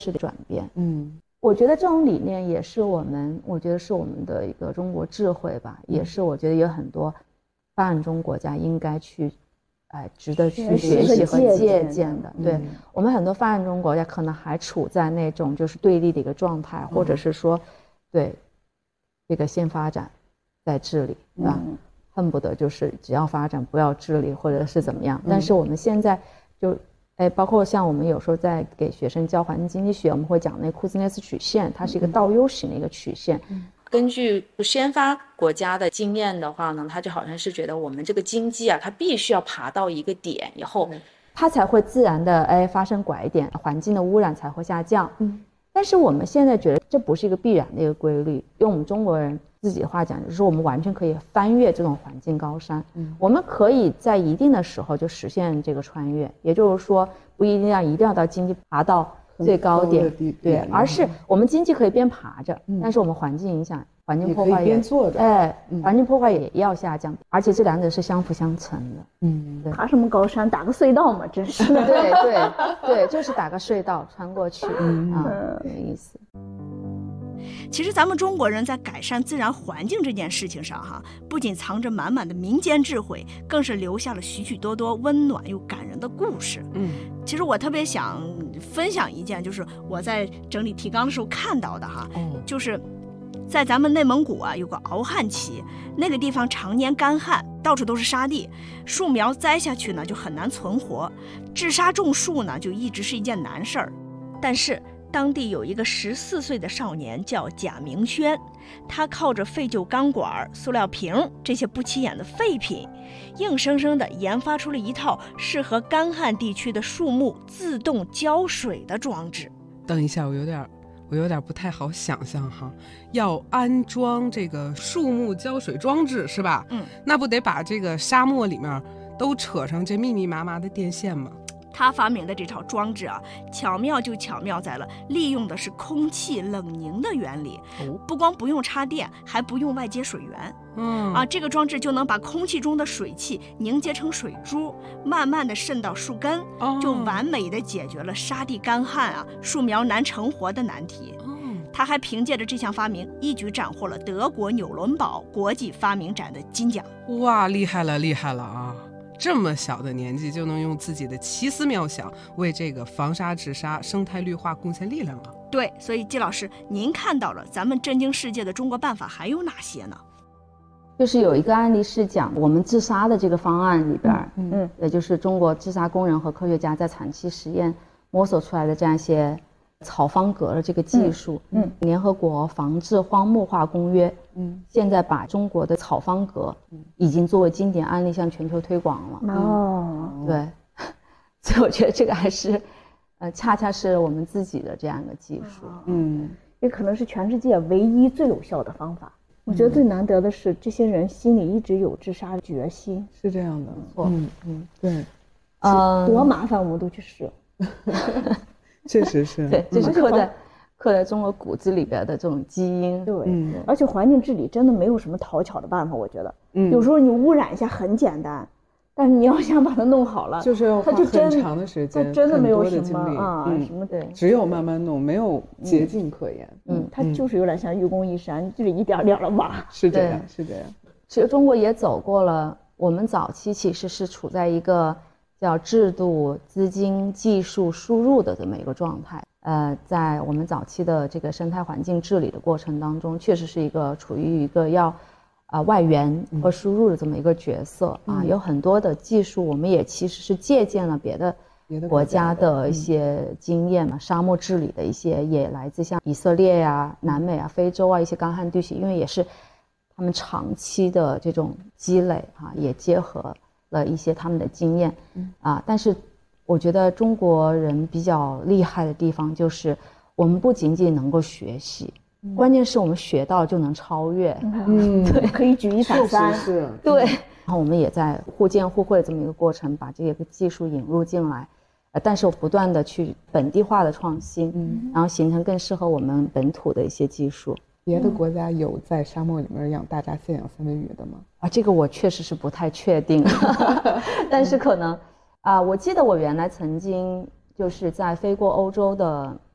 式的转变。我觉得这种理念也是我觉得是我们的一个中国智慧吧，也是我觉得有很多发展中国家应该去值得去学习和借鉴的。对，我们很多发展中国家可能还处在那种就是对立的一个状态，或者是说对这个先发展再治理啊，恨不得就是只要发展不要治理或者是怎么样。但是我们现在就包括像我们有时候在给学生教环境经济学，我们会讲那库兹涅茨曲线，它是一个倒 U 型的一个曲线。根据先发国家的经验的话呢，他就好像是觉得我们这个经济啊，它必须要爬到一个点以后，它才会自然的发生拐点，环境的污染才会下降。但是我们现在觉得这不是一个必然的一个规律，用我们中国人自己的话讲，就是我们完全可以翻越这种环境高山。我们可以在一定的时候就实现这个穿越，也就是说不一定要到经济爬到最高点，对，而是我们经济可以边爬着，但是我们环境影响、环境破坏边做着， 环境破坏也要下降，而且这两者是相辅相成的。 对，爬什么高山，打个隧道嘛，真是。 对，就是打个隧道穿过去，有意思。 其实咱们中国人在改善自然环境这件事情上不仅藏着满满的民间智慧，更是留下了许许多多温暖又感人的故事。其实我特别想分享一件，就是我在整理提纲的时候看到的就是在咱们内蒙古有个敖汉旗，那个地方常年干旱，到处都是沙地，树苗栽下去呢就很难存活，治沙种树呢就一直是一件难事儿。但是当地有一个14岁的少年叫贾明轩，他靠着废旧钢管、塑料瓶这些不起眼的废品，硬生生地研发出了一套适合干旱地区的树木自动浇水的装置。 等一下，我有点不太好想象要安装这个树木浇水装置是吧？那不得把这个沙漠里面都扯上这密密麻麻的电线吗？ 他发明的这套装置巧妙就巧妙在了利用的是空气冷凝的原理，不光不用插电，还不用外接水源。这个装置就能把空气中的水汽凝结成水珠，慢慢的渗到树根，就完美的解决了沙地干旱树苗难成活的难题。他还凭借着这项发明一举斩获了德国纽伦堡国际发明展的金奖。 哇，厉害了啊！这么小的年纪就能用自己的奇思妙想为这个防沙治沙、生态绿化贡献力量了。 对，所以季老师，您看到了咱们震惊世界的中国办法还有哪些呢？ 就是有一个案例是讲我们治沙的这个方案里边，也就是中国治沙工人和科学家在长期实验摸索出来的这样一些草方格的这个技术。联合国防治荒漠化公约现在把中国的草方格已经作为经典案例向全球推广了。对，所以我觉得这个还是恰恰是我们自己的这样一个技术。 也可能是全世界唯一最有效的方法。我觉得最难得的是这些人心里一直有治沙的决心。 是这样的。对， 多麻烦我们都去试。 确实是。 对，这是刻在中国骨子里边的这种基因。 对，而且环境治理真的没有什么讨巧的办法，我觉得。有时候你污染一下很简单，但是你要想把它弄好了， 就是要花很长的时间， 它真的没有什么什么只有慢慢弄，没有捷径可言。 它就是有点像愚公移山，就是一点点的挖。 是这样。 其实中国也走过了，我们早期其实是处在一个叫制度、资金、技术输入的这么一个状态。在我们早期的这个生态环境治理的过程当中，确实是一个处于一个要外援和输入的这么一个角色有很多的技术我们也其实是借鉴了别的国家的一些经验嘛，沙漠治理的一些也来自像以色列南美非洲一些干旱地区，因为也是他们长期的这种积累也结合了一些他们的经验但是我觉得中国人比较厉害的地方就是我们不仅仅能够学习，关键是我们学到就能超越。 对，可以举一反三。 对，然后我们也在互鉴互惠这么一个过程把这个技术引入进来，但是我不断的去本地化的创新，然后形成更适合我们本土的一些技术。 别的国家有在沙漠里面养大闸蟹、养三文鱼的吗？ 这个我确实是不太确定但是可能我记得我原来曾经就是在飞过欧洲的